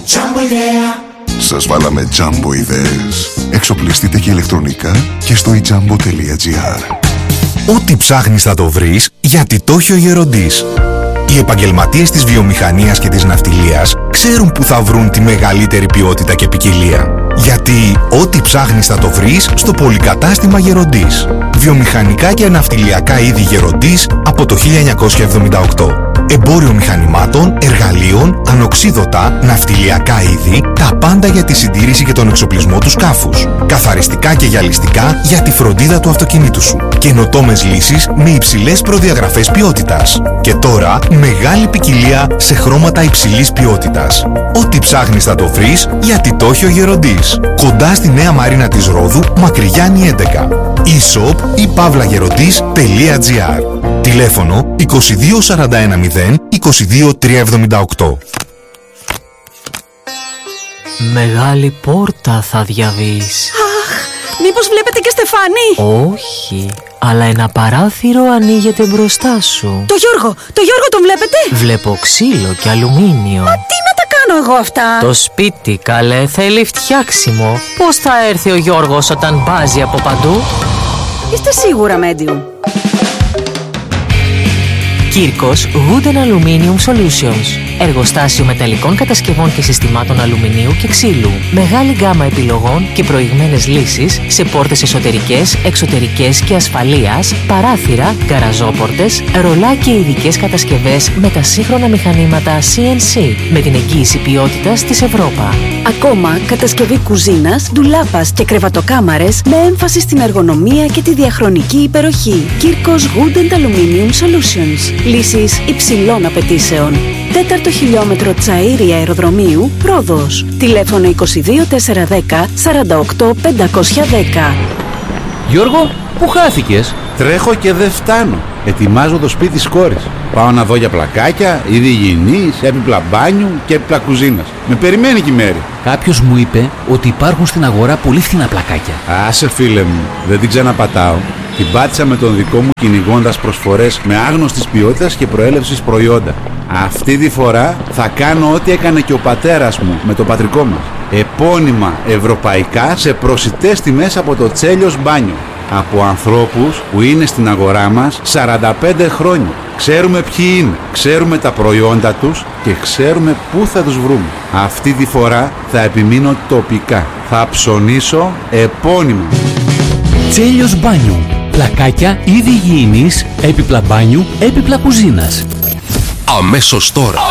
Σας βάλαμε Jumbo ιδέες. Εξοπλιστείτε και ηλεκτρονικά και στο ijambo.gr. Ό,τι ψάχνεις θα το βρεις, γιατί το έχει ο Γεροντής. Οι επαγγελματίες της βιομηχανίας και της ναυτιλίας ξέρουν που θα βρουν τη μεγαλύτερη ποιότητα και ποικιλία. Γιατί ό,τι ψάχνεις θα το βρεις στο πολυκατάστημα Γεροντής. Βιομηχανικά και ναυτιλιακά είδη Γεροντής από το 1978. Εμπόριο μηχανημάτων, εργαλείων, ανοξίδωτα, ναυτιλιακά είδη, τα πάντα για τη συντήρηση και τον εξοπλισμό του σκάφους. Καθαριστικά και γυαλιστικά για τη φροντίδα του αυτοκινήτου σου. Καινοτόμες λύσεις με υψηλές προδιαγραφές ποιότητας. Και τώρα μεγάλη ποικιλία σε χρώματα υψηλής ποιότητας. Ό,τι ψάχνεις θα το βρεις, γιατί το έχει ο Γεροντής. Κοντά στη Νέα Μαρίνα της Ρόδου, Μακρυγιάννη 11. e-shop ή pavlagerodis.gr. Τηλέφωνο 2241 0 22378. Μεγάλη πόρτα θα διαβείς. Αχ, μήπως βλέπετε και Στεφάνη? Όχι, αλλά ένα παράθυρο ανοίγεται μπροστά σου. Το Γιώργο τον βλέπετε? Βλέπω ξύλο και αλουμίνιο. Μα τι να τα κάνω εγώ αυτά? Το σπίτι, καλέ, θέλει φτιάξιμο. Πώς θα έρθει ο Γιώργος όταν μπάζει από παντού? Είστε σίγουρα medium? Κύρκος Wooden Aluminium Solutions. Εργοστάσιο μεταλλικών κατασκευών και συστημάτων αλουμινίου και ξύλου. Μεγάλη γκάμα επιλογών και προηγμένες λύσεις σε πόρτες εσωτερικές, εξωτερικές και ασφαλείας, παράθυρα, γκαραζόπορτες, ρολά και ειδικές κατασκευές με τα σύγχρονα μηχανήματα CNC με την εγγύηση ποιότητας της Ευρώπα. Ακόμα κατασκευή κουζίνας, ντουλάπας και κρεβατοκάμαρες με έμφαση στην εργονομία και τη διαχρονική υπεροχή. Κύρκος Wooden Aluminium Solutions. Λύσεις υψηλών απαιτήσεων. 4ο χιλιόμετρο Τσαΐρη Αεροδρομίου, Ρόδος. Τηλέφωνο 22 410 48 510. Γιώργο, πού χάθηκες? Τρέχω και δεν φτάνω. Ετοιμάζω το σπίτι της κόρης. Πάω να δω για πλακάκια, είδη υγιεινής, έπιπλα μπάνιου και έπιπλα κουζίνας. Με περιμένει και η Μέρη. Κάποιος μου είπε ότι υπάρχουν στην αγορά πολύ φθηνά πλακάκια. Άσε φίλε μου, δεν την ξαναπατάω. Την πάτησα με τον δικό μου κυνηγώντας προσφορές με άγνωστης ποιότητας και προέλευσης προϊόντα. Αυτή τη φορά θα κάνω ό,τι έκανε και ο πατέρας μου με το πατρικό μας. Επώνυμα ευρωπαϊκά σε προσιτές τιμές από το Τσέλιος Μπάνιο. Από ανθρώπους που είναι στην αγορά μας 45 χρόνια. Ξέρουμε ποιοι είναι, ξέρουμε τα προϊόντα τους και ξέρουμε πού θα τους βρούμε. Αυτή τη φορά θα επιμείνω τοπικά. Θα ψωνίσω επώνυμα. Τσέλιος Μπάνιου. Πλακάκια, είδη υγιεινής, έπιπλα μπάνιου, έπιπλα κουζίνας. Αμέσως τώρα.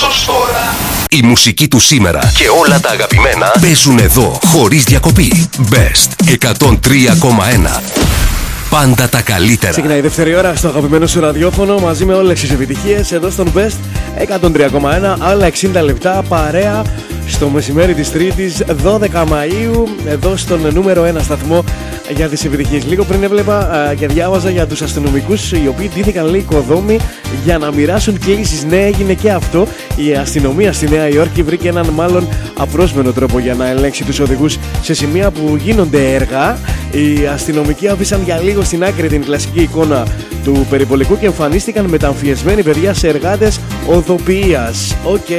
Η μουσική του σήμερα και όλα τα αγαπημένα παίζουν εδώ, χωρίς διακοπή. Best 103,1. Πάντα τα καλύτερα. Ξεκινάει η δεύτερη ώρα στο αγαπημένο σου ραδιόφωνο μαζί με όλες τις επιτυχίες εδώ στον Best 103,1. Άλλα 60 λεπτά παρέα στο μεσημέρι της Τρίτης 12 Μαΐου εδώ στον νούμερο 1 σταθμό για τις επιτυχίες. Λίγο πριν έβλεπα και διάβαζα για τους αστυνομικούς οι οποίοι ντύθηκαν λέει οικοδόμοι για να μοιράσουν κλήσεις. Ναι, έγινε και αυτό. Η αστυνομία στη Νέα Υόρκη βρήκε έναν μάλλον απρόσμενο τρόπο για να ελέγξει τους οδηγούς σε σημεία που γίνονται έργα. Οι αστυνομικοί άφησαν για λίγο στην άκρη την κλασική εικόνα του περιπολικού και εμφανίστηκαν μεταμφιεσμένοι παιδιά σε εργάτες οδοποιίας.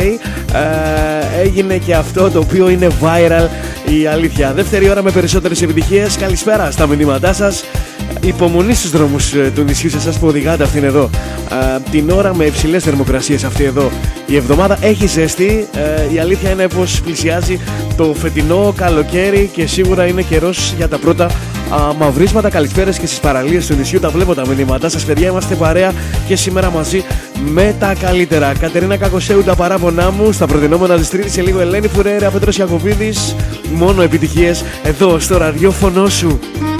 Έγινε και αυτό το οποίο είναι viral, η αλήθεια. Δεύτερη ώρα με περισσότερες επιτυχίες. Καλησπέρα στα μηνύματά σας. Υπομονή στους δρόμους του νησιού σε εσάς που οδηγάτε αυτήν εδώ την ώρα με υψηλές θερμοκρασίες αυτή εδώ. Η εβδομάδα έχει ζέστη. Η αλήθεια είναι πως πλησιάζει το φετινό καλοκαίρι και σίγουρα είναι καιρός για τα πρώτα μαυρίσματα. Καλησπέρες και στις παραλίες του νησιού. Τα βλέπω τα μηνύματά σας, παιδιά. Είμαστε παρέα και σήμερα μαζί με τα καλύτερα. Κατερίνα Κακοσέου, τα παράπονά μου. Στα προτινόμενα της Τρίτης σε λίγο Ελένη Φουρέρα, Πέτρος Ιακωβίδης. Μόνο επιτυχίες εδώ στο ραδιόφωνο σου.